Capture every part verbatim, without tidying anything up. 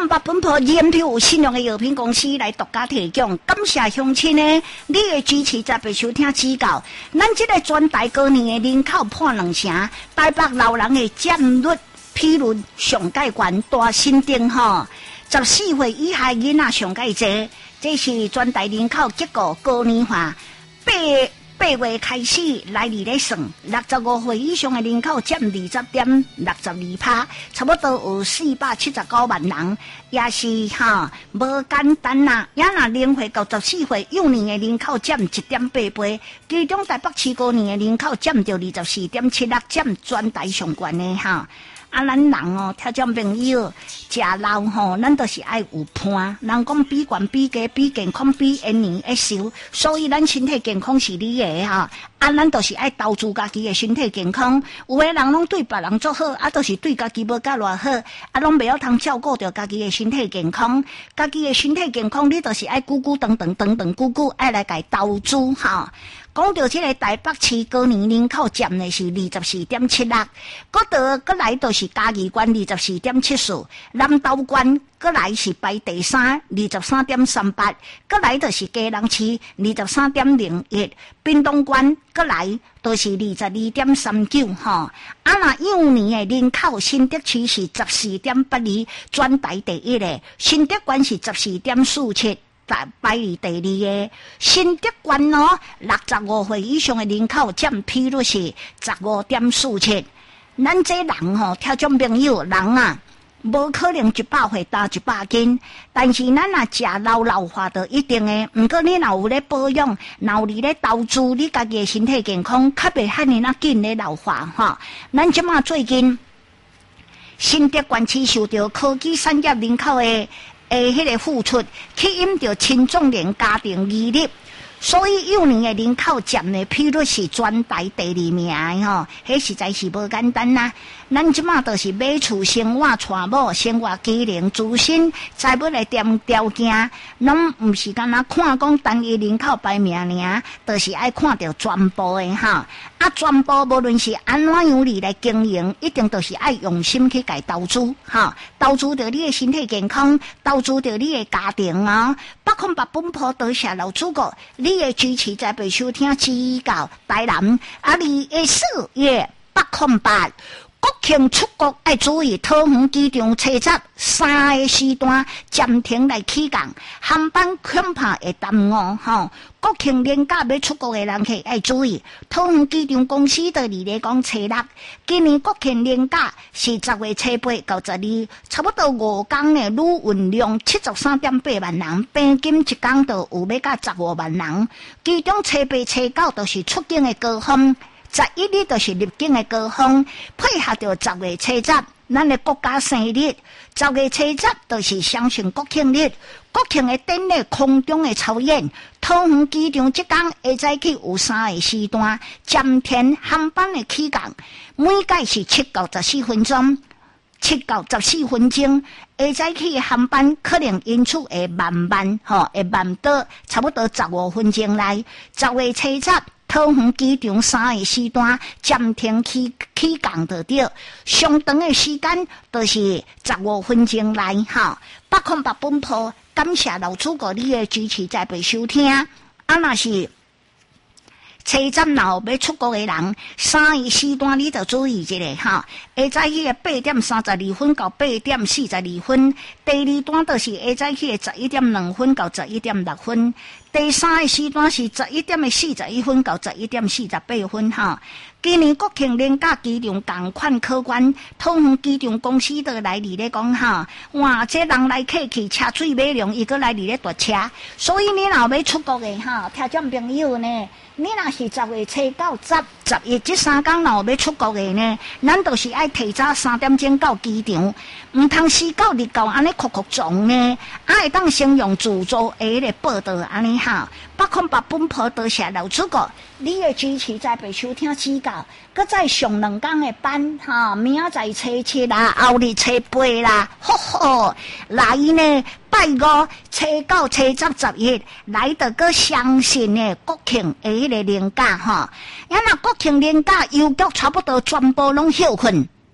控八本铺烟票有信用的药品公司来独家提供，感谢乡亲呢，你的支持才被收听指教。咱这个全台高年的人口破两成，台北老人的占率比率上界悬，大新店吼，十四岁以下囡仔上界多，这是全台人口结构高龄化。八八月开始来历咧算，六十五岁以上的人口占二十点六十二趴，差不多有四百七十九万人，也是哈无简单啦。也若零岁到十四岁幼年的人口占一点八倍，其中台北市高年的人口占到二十四点七六，占全台上悬的哈。啊，咱人哦，听众朋友，食老吼，咱都是爱有伴。人讲比悬比低比健康比延年会寿，所以咱身体健康是你的哈。啊，咱都是爱投资家己的身体健康。有的人拢对别人做好，啊，都是对家己无甲偌好，啊，拢袂晓通照顾着家己的身体健康。家己的身体健康，你都是爱久久等等等等久久爱来家投资哈。讲到这个台北市高年人口占的是二十四点七六，嗰度过来就是嘉义县二十四点七四，南投县过来是排第三，二十三点三八，过来就是基隆市二十三点零一，屏东县过来都是二十二点三九吼。啊，那幼年的人口，新竹市是十四点八二，全台第一的，新竹县是十四点四七。排第二个，新竹县哦，六十五岁以上的人口占比率是十五点四七。咱这人吼、哦，听众朋友，人啊，无可能一百岁打一百斤，但是咱啊食老老化到一定的，毋过你若有咧保养，若有咧投资你家己的身体健康，较袂遐尼那紧咧老化哈。咱即马最近新竹县市受到科技产业人口的。诶，迄个付出吸引着青壮年家庭移入，所以幼年的人口占的比率是全台第二名的吼，迄实在是无简单啦。咱即马都是买厝、生活、娶某、生活机能、自身财务的条条件，拢毋是干那看讲单一人口排名尔，都是爱看着全部的哈。啊，全部无论是安怎样你来经营，一定都是爱用心去家投资哈，投资着你的身体健康，投资着你的家庭啊。北控八本铺多谢老主顾，你的支持才被收听指教台南，啊，你的四月北控八。国庆出国要注意，桃园机场车站三个时段暂停来起降，航班恐怕会耽误吼。国庆连假要出国的人客要注意，桃园机场公司的二咧讲初六，今年国庆连假是十月初八到十二，差不多五天的旅运量七十三点八万人，平均一天就有要到十五万人。其中初八、初九都是出境的高峰。十一日就是入境的高峰，配合着十月初十，咱的国家生日，十月初十就是相信国庆日。国庆的典礼空中的操演，桃园机场即天下早起有三个时段暂停航班的起降，每届是七到十四分钟，七到十四分钟。下早起的航班可能因此会慢慢吼，会慢到差不多十五分钟内。十月初十。桃园机场三个时段暂停起起降就对，上长的时间就是十五分钟内哈。北控八本铺感谢老主顾你的支持，再被收听。啊，若是车站若要出国的人，三个时段你就注意一下哈。下早起的八点三十二分到八点四十二分，第二段就是下早起的十一点两分到十一点六分。第三个时段是十一点的四十一分到十一点四十八分哈。今年国庆连假机场同款可观，桃园机场公司都来伫咧讲哈，哇，这人来客去，车水马龙，伊搁来伫咧夺车，所以你若要出国的哈，听众朋友呢，你若是十月初九、十、十一这三天若要出国的呢，咱都是爱提早三点钟到机场，唔通四到日到安尼哭哭撞呢，啊会当先用自助的迄个报道安尼哈。北控八本铺多谢老主顾，你的支持再被收听指教，搁再上两天的班哈，明仔载初七啦，后日初八啦，吼吼，来呢拜五、初九、初十、十一，来得个相信的国庆的迄个连假哈，因那国庆连假邮局差不多全部拢休困。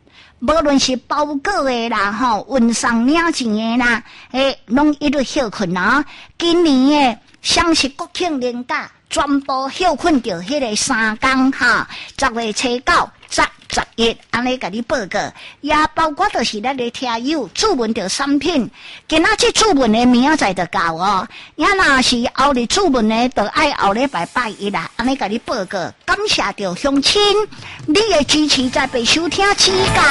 无论是包裹的啦，吼，运送领钱的啦，诶，拢一律休困啊！今年的双十国庆连假全部休困着迄个三天哈，十月初九、十、十一，安尼甲你报告，也包括就是咱个听友注文着产品，今仔日注文的明仔载就到哦，也若是后日注文的，就爱后礼拜拜一啦，安尼甲你报告，感谢着乡亲，你的支持在被收听指教。